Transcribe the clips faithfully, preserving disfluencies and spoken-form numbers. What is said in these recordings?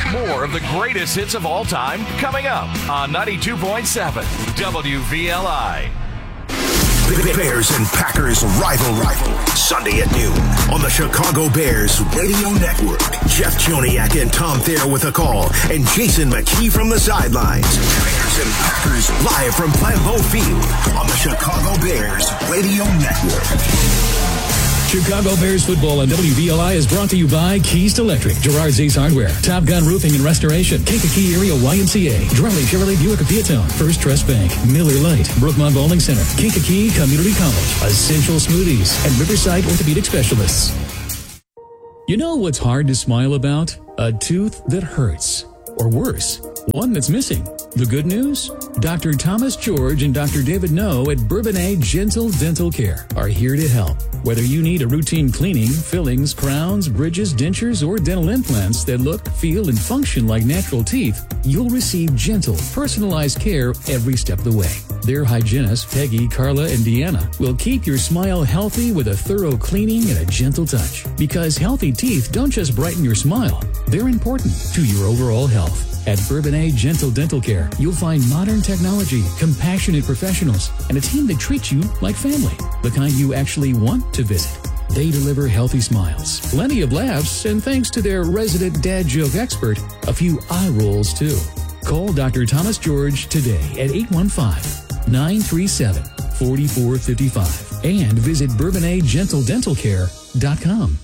More of the greatest hits of all time coming up on ninety-two point seven W V L I. Bears and Packers rivalry. Sunday at noon on the Chicago Bears Radio Network. Jeff Joniak and Tom Thayer with a call, and Jason McKee from the sidelines. Bears and Packers live from Lambeau Field on the Chicago Bears Radio Network. Chicago Bears football on W V L I is brought to you by Keys Electric, Gerard's Ace Hardware, Top Gun Roofing and Restoration, Kankakee Area Y M C A, Drelly Chevrolet Buick of Peatone, First Trust Bank, Miller Lite, Brookmont Bowling Center, Kankakee Community College, Essential Smoothies, and Riverside Orthopedic Specialists. You know what's hard to smile about? A tooth that hurts. Or worse, one that's missing. The good news? Doctor Thomas George and Doctor David No at Bourbonnais Gentle Dental Care are here to help. Whether you need a routine cleaning, fillings, crowns, bridges, dentures, or dental implants that look, feel, and function like natural teeth, you'll receive gentle, personalized care every step of the way. Their hygienists, Peggy, Carla, and Deanna, will keep your smile healthy with a thorough cleaning and a gentle touch. Because healthy teeth don't just brighten your smile, they're important to your overall health. At Bourbonnais Gentle Dental Care, you'll find modern technology, compassionate professionals, and a team that treats you like family, the kind you actually want to visit. They deliver healthy smiles, plenty of laughs, and thanks to their resident dad joke expert, a few eye rolls too. Call Doctor Thomas George today at eight one five, nine three seven, four four five five and visit Bourbonnais Gentle Dental Care dot com.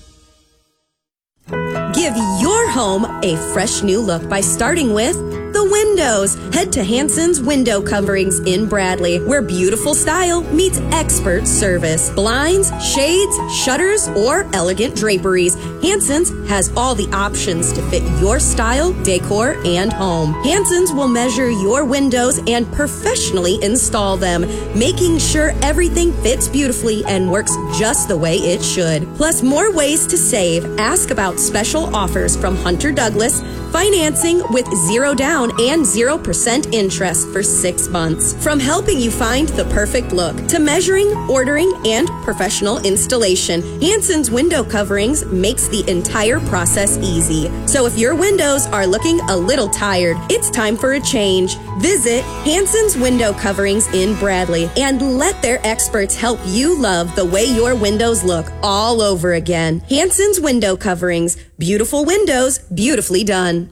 Give your home a fresh new look by starting with the windows. Head to Hanson's Window Coverings in Bradley, where beautiful style meets expert service. Blinds, shades, shutters, or elegant draperies. Hanson's has all the options to fit your style, decor, and home. Hanson's will measure your windows and professionally install them, making sure everything fits beautifully and works just the way it should. Plus, more ways to save. Ask about special offers from Hunter Douglas, financing with zero down and zero percent interest for six months. From helping you find the perfect look to measuring, ordering, and professional installation, Hanson's Window Coverings makes the entire process easy. So if your windows are looking a little tired, it's time for a change. Visit Hanson's Window Coverings in Bradley and let their experts help you love the way your windows look all over again. Hanson's Window Coverings. Beautiful windows, beautifully done.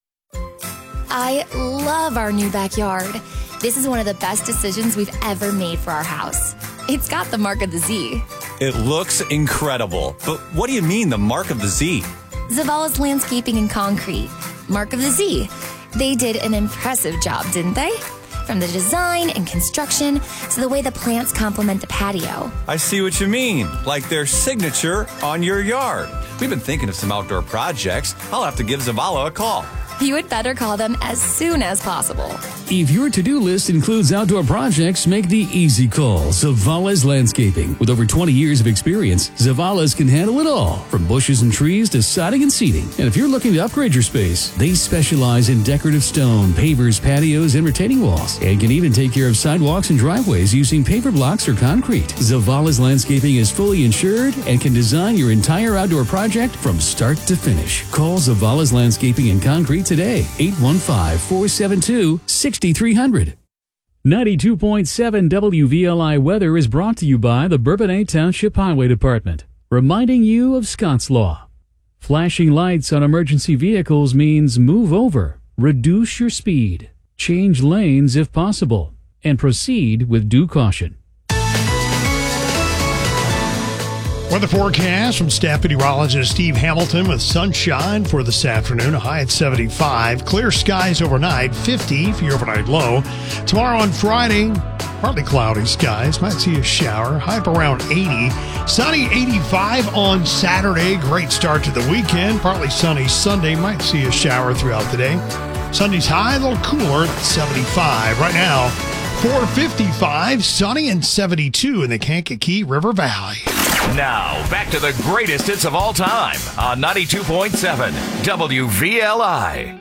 I love our new backyard. This is one of the best decisions we've ever made for our house. It's got the mark of the Z. It looks incredible, but what do you mean the mark of the Z? Zavala's Landscaping and Concrete. Mark of the Z. They did an impressive job, didn't they? From the design and construction to the way the plants complement the patio. I see what you mean, like their signature on your yard. We've been thinking of some outdoor projects. I'll have to give Zavala a call. You had better call them as soon as possible. If your to-do list includes outdoor projects, make the easy call. Zavala's Landscaping. With over twenty years of experience, Zavala's can handle it all, from bushes and trees to siding and seating. And if you're looking to upgrade your space, they specialize in decorative stone, pavers, patios, and retaining walls, and can even take care of sidewalks and driveways using paver blocks or concrete. Zavala's Landscaping is fully insured and can design your entire outdoor project from start to finish. Call Zavala's Landscaping and Concrete today, eight one five, four seven two, six three zero zero. ninety-two point seven W V L I weather is brought to you by the Bourbonnais Township Highway Department, reminding you of Scott's Law. Flashing lights on emergency vehicles means move over, reduce your speed, change lanes if possible, and proceed with due caution. Weather forecast from staff meteorologist Steve Hamilton with sunshine for this afternoon, a high at seventy-five. Clear skies overnight, fifty for your overnight low. Tomorrow on Friday, partly cloudy skies. Might see a shower, high up around eighty. Sunny, eighty-five on Saturday. Great start to the weekend. Partly sunny Sunday. Might see a shower throughout the day. Sunday's high, a little cooler at seventy-five. Right now, four fifty-five, sunny and seventy-two in the Kankakee River Valley. Now, back to the greatest hits of all time on ninety-two point seven W V L I.